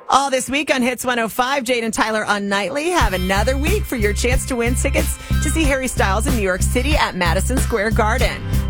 All this week on Hits 105, Jade and Tyler Unnightly have another week for your chance to win tickets to see Harry Styles in New York City at Madison Square Garden.